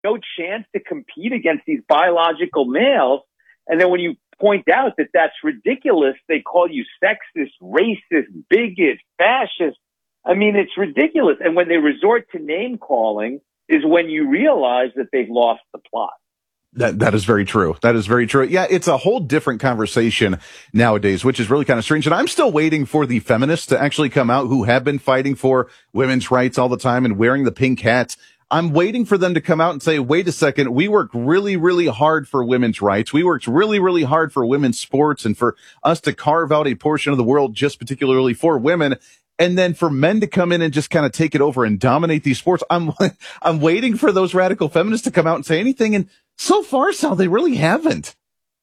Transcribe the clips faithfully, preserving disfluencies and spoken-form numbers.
no chance to compete against these biological males. And then when you point out that that's ridiculous, they call you sexist, racist, bigot, fascist. I mean, it's ridiculous. And when they resort to name calling is when you realize that they've lost the plot. That, that is very true. That is very true. Yeah, it's a whole different conversation nowadays, which is really kind of strange. And I'm still waiting for the feminists to actually come out who have been fighting for women's rights all the time and wearing the pink hats. I'm waiting for them to come out and say, wait a second, we worked really, really hard for women's rights. We worked really, really hard for women's sports and for us to carve out a portion of the world just particularly for women. And then for men to come in and just kind of take it over and dominate these sports. I'm, I'm waiting for those radical feminists to come out and say anything. And so far, Sal, they really haven't.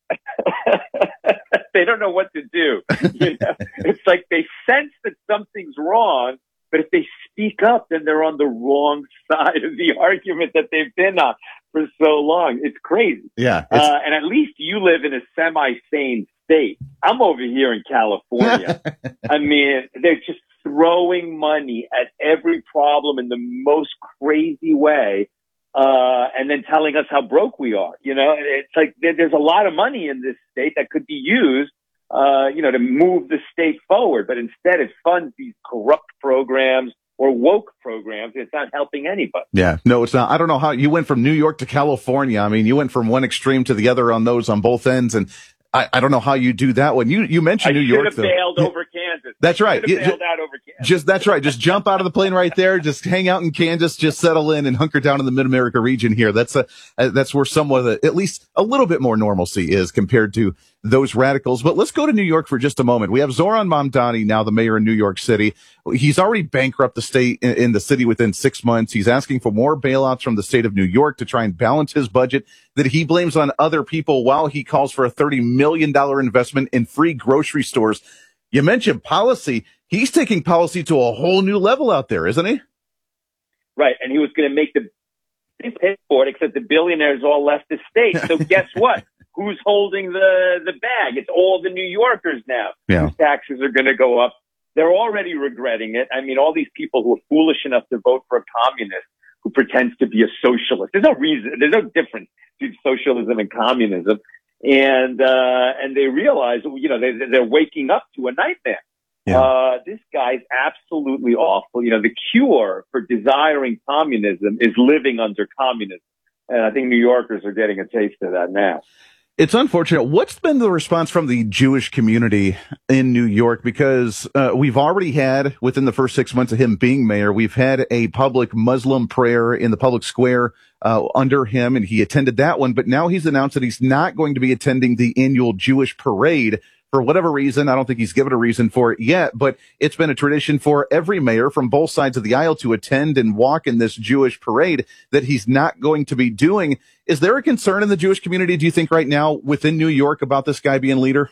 They don't know what to do. You know? It's like they sense that something's wrong, but if they speak up, then they're on the wrong side of the argument that they've been on for so long. It's crazy. Yeah. Uh, and at least you live in a semi-sane state. I'm over here in California. I mean, they're just throwing money at every problem in the most crazy way, uh, and then telling us how broke we are. You know, it's like there, there's a lot of money in this state that could be used, uh, you know, to move the state forward. But instead it funds these corrupt programs or woke programs. It's not helping anybody. Yeah, no, it's not. I don't know how you went from New York to California. I mean, you went from one extreme to the other on those on both ends. And I, I don't know how you do that one. You, you mentioned I New York. I should have bailed over Kansas. That's right. I should have bailed out over Kansas. Just, that's right. Just jump out of the plane right there. Just hang out in Kansas. Just settle in and hunker down in the Mid-America region here. That's a, that's where somewhat, of at least a little bit more normalcy is compared to those radicals. But let's go to New York for just a moment. We have Zohran Mamdani, now the mayor in New York City. He's already bankrupt the state in, in the city within six months. He's asking for more bailouts from the state of New York to try and balance his budget that he blames on other people while he calls for a thirty million dollars investment in free grocery stores. You mentioned policy. He's taking policy to a whole new level out there, isn't he? Right. And he was going to make the they pay for it, except the billionaires all left the state. So guess what? Who's holding the, the bag? It's all the New Yorkers now. Yeah. Whose taxes are going to go up. They're already regretting it. I mean, all these people who are foolish enough to vote for a communist who pretends to be a socialist. There's no reason. There's no difference between socialism and communism. And, uh, and they realize, you know, they, they're waking up to a nightmare. Yeah. Uh, this guy's absolutely awful. You know, the cure for desiring communism is living under communism. And I think New Yorkers are getting a taste of that now. It's unfortunate. What's been the response from the Jewish community in New York? Because uh, we've already had, within the first six months of him being mayor, we've had a public Muslim prayer in the public square uh, under him, and he attended that one. But now he's announced that he's not going to be attending the annual Jewish parade for whatever reason. I don't think he's given a reason for it yet, but it's been a tradition for every mayor from both sides of the aisle to attend and walk in this Jewish parade that he's not going to be doing. Is there a concern in the Jewish community, do you think, right now within New York about this guy being leader?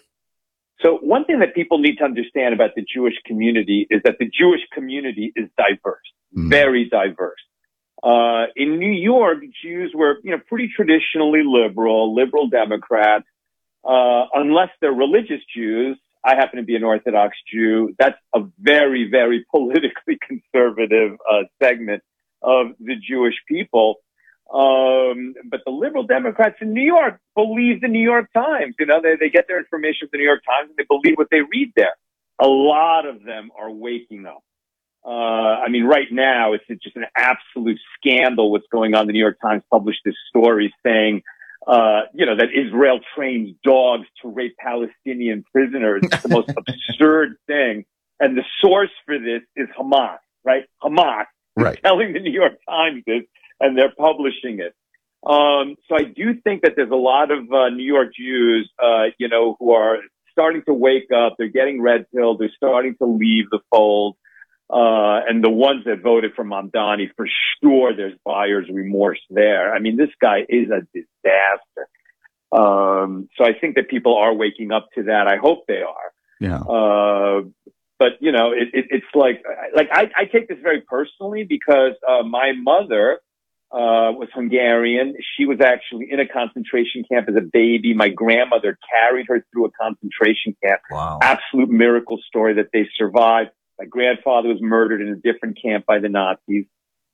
So one thing that people need to understand about the Jewish community is that the Jewish community is diverse, mm. very diverse. Uh, in New York, Jews were, you know, pretty traditionally liberal, liberal Democrats. Uh, unless they're religious Jews. I happen to be an Orthodox Jew. That's a very, very politically conservative uh, segment of the Jewish people. Um, but the liberal Democrats in New York believe the New York Times. You know, they, they get their information from the New York Times and they believe what they read there. A lot of them are waking up. Uh, I mean, right now, it's just an absolute scandal what's going on. The New York Times published this story saying, Uh, you know, that Israel trains dogs to rape Palestinian prisoners. It's the most absurd thing. And the source for this is Hamas, right? Hamas right. is telling the New York Times this, and they're publishing it. Um, so I do think that there's a lot of uh, New York Jews, uh, you know, who are starting to wake up. They're getting red pilled. They're starting to leave the fold. Uh, and the ones that voted for Mamdani, for sure, there's buyer's remorse there. I mean, this guy is a disaster. Um, so I think that people are waking up to that. I hope they are. Yeah. Uh, but you know, it, it, it's like, like I, I take this very personally because, uh, my mother, uh, was Hungarian. She was actually in a concentration camp as a baby. My grandmother carried her through a concentration camp. Wow. Absolute miracle story that they survived. My grandfather was murdered in a different camp by the Nazis.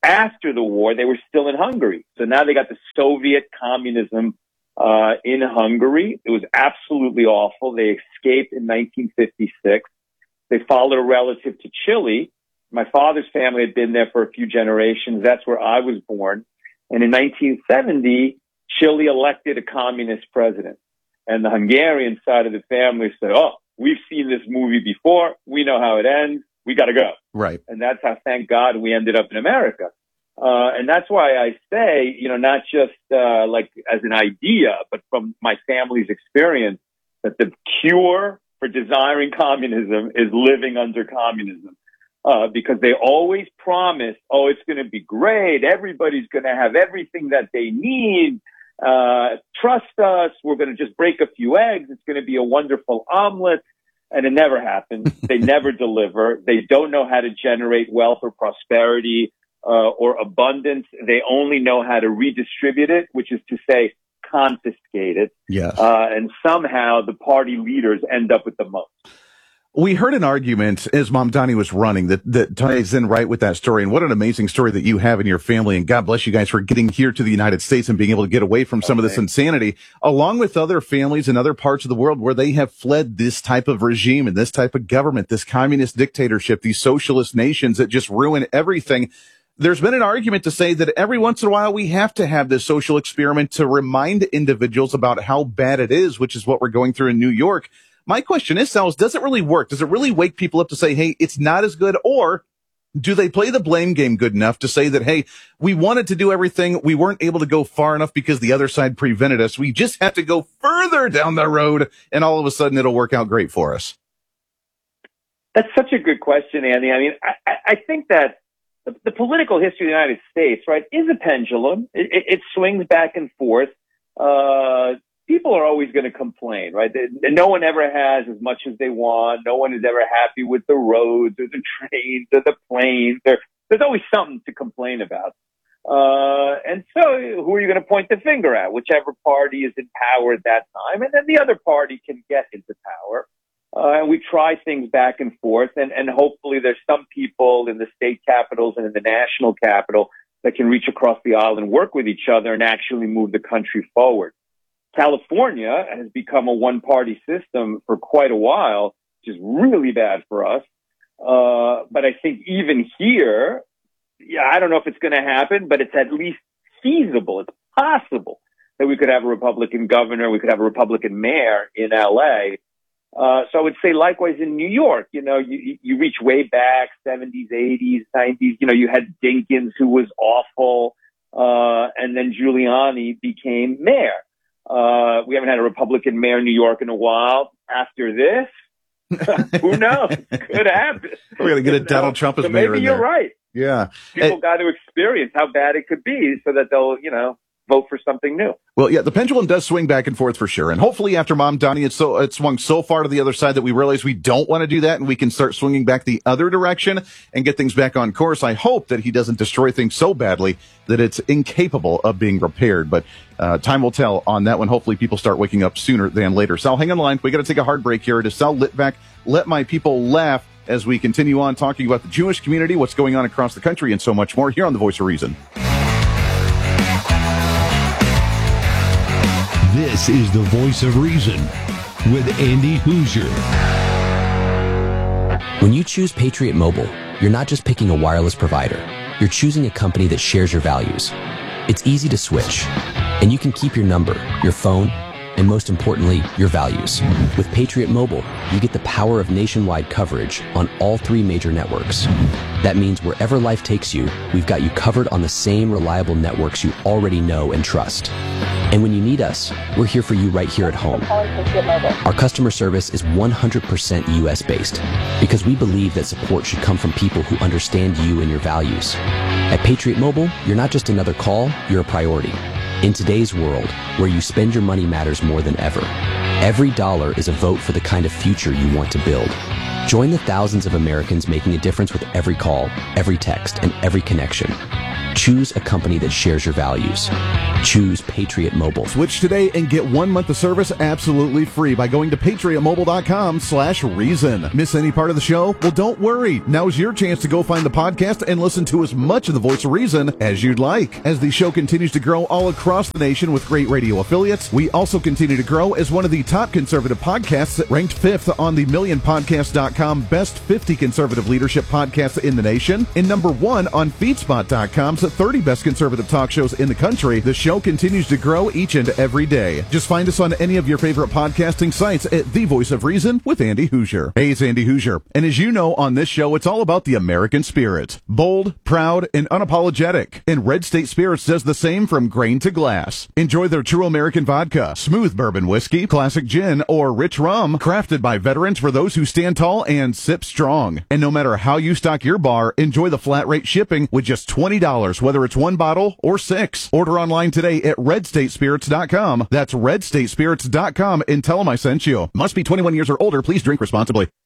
after the war, they were still in Hungary. So now they got the Soviet communism uh, in Hungary. It was absolutely awful. They escaped in nineteen fifty-six. They followed a relative to Chile. My father's family had been there for a few generations. That's where I was born. And in nineteen seventy, Chile elected a communist president. And the Hungarian side of the family said, oh, we've seen this movie before. We know how it ends. We got to go. Right. And that's how, thank God, we ended up in America. Uh, and that's why I say, you know, not just uh, like as an idea, but from my family's experience, that the cure for desiring communism is living under communism. Uh, because they always promise, oh, it's going to be great. Everybody's going to have everything that they need. Uh, trust us. We're going to just break a few eggs. It's going to be a wonderful omelet. And it never happens. They never deliver. They don't know how to generate wealth or prosperity uh, or abundance. They only know how to redistribute it, which is to say confiscate it. Yes. Uh, and somehow the party leaders end up with the most. We heard an argument as Mamdani was running that, that ties in right with that story. And what an amazing story that you have in your family. And God bless you guys for getting here to the United States and being able to get away from some okay. of this insanity, along with other families in other parts of the world where they have fled this type of regime and this type of government, this communist dictatorship, these socialist nations that just ruin everything. There's been an argument to say that every once in a while we have to have this social experiment to remind individuals about how bad it is, which is what we're going through in New York. My question is, Sal, does it really work? Does it really wake people up to say, hey, it's not as good? Or do they play the blame game good enough to say that, hey, we wanted to do everything. We weren't able to go far enough because the other side prevented us. We just have to go further down the road, and all of a sudden it'll work out great for us. That's such a good question, Andy. I mean, I, I think that the, the political history of the United States, right, is a pendulum. It, it, it swings back and forth. Uh, People are always going to complain, right? No one ever has as much as they want. No one is ever happy with the roads or the trains or the planes. There, there's always something to complain about. Uh, and so who are you going to point the finger at? Whichever party is in power at that time. And then the other party can get into power. Uh, and we try things back and forth. And, and hopefully there's some people in the state capitals and in the national capital that can reach across the aisle and work with each other and actually move the country forward. California has become a one-party system for quite a while, which is really bad for us. Uh, but I think even here, yeah, I don't know if it's going to happen, but it's at least feasible. It's possible that we could have a Republican governor, we could have a Republican mayor in L A. Uh, so I would say likewise in New York, you know, you, you reach way back, seventies, eighties, nineties, you know, you had Dinkins who was awful, uh, and then Giuliani became mayor. Uh, we haven't had a Republican mayor in New York in a while. After this, who knows? Could happen. We're going to get a Donald Trump as so mayor. Maybe you're there. right. Yeah. People got to experience how bad it could be so that they'll, you know, vote for something new. Well, yeah, the pendulum does swing back and forth for sure. And hopefully after Mamdani, it's so, it swung so far to the other side that we realize we don't want to do that and we can start swinging back the other direction and get things back on course. I hope that he doesn't destroy things so badly that it's incapable of being repaired. But uh, time will tell on that one. Hopefully people start waking up sooner than later. Sal, hang on line. We got to take a hard break here. It is Sal Litvak. Let my people laugh as we continue on talking about the Jewish community, what's going on across the country, and so much more here on The Voice of Reason. This is The Voice of Reason with Andy Hoosier. When you choose Patriot Mobile, you're not just picking a wireless provider. You're choosing a company that shares your values. It's easy to switch, and you can keep your number, your phone, and most importantly, your values. With Patriot Mobile, you get the power of nationwide coverage on all three major networks. That means wherever life takes you, we've got you covered on the same reliable networks you already know and trust. And when you need us, we're here for you right here at home. Our customer service is one hundred percent U S based because we believe that support should come from people who understand you and your values. At Patriot Mobile, you're not just another call, you're a priority. In today's world, where you spend your money matters more than ever, every dollar is a vote for the kind of future you want to build. Join the thousands of Americans making a difference with every call, every text, and every connection. Choose a company that shares your values. Choose Patriot Mobile. Switch today and get one month of service absolutely free by going to patriotmobile.com slash reason. Miss any part of the show? Well, don't worry. Now's your chance to go find the podcast and listen to as much of the Voice of Reason as you'd like. As the show continues to grow all across the nation with great radio affiliates, we also continue to grow as one of the top conservative podcasts, ranked fifth on the million podcast dot com Best fifty Conservative Leadership Podcasts in the nation, and number one on feedspot dot com's thirty Best Conservative Talk Shows in the country. The show continues to grow each and every day. Just find us on any of your favorite podcasting sites at The Voice of Reason with Andy Hoosier. Hey, it's Andy Hoosier, and as you know, on this show, it's all about the American spirit. Bold, proud, and unapologetic. And Red State Spirits does the same from grain to glass. Enjoy their true American vodka, smooth bourbon whiskey, classic gin, or rich rum, crafted by veterans for those who stand tall and sip strong. And no matter how you stock your bar, enjoy the flat rate shipping with just twenty dollars, whether it's one bottle or six. Order online today at red state spirits dot com. That's red state spirits dot com and tell them I sent you. Must be twenty-one years or older. Please drink responsibly.